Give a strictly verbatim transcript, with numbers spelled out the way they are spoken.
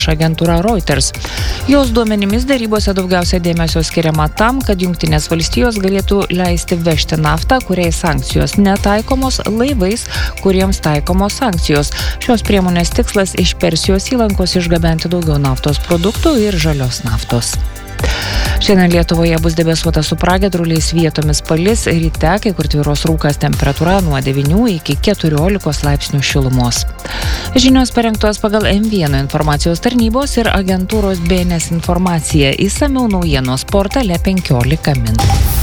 agentūra Reuters. Jos duomenimis derybose daugiausia dėmesio skiriama tam, kad Jungtinės valstijos galėtų leisti vežti naftą, kuriai sankcijos netaikomos, laivais, kuriems taikomos sankcijos. Šios priemonės tikslas iš Persijos įlankos išgabenti daugiau naftos produktų ir žalios naftos. Šiandien Lietuvoje bus debesuota su pragiedruliais, vietomis palis, ryte kai kur tvyros rūkas, temperatūra nuo devynių iki keturiolikos laipsnių šilumos. Žinios parengtos pagal M vienas informacijos tarnybos ir agentūros B N S informacija. Išsamiau naujienos portale penkiolika min.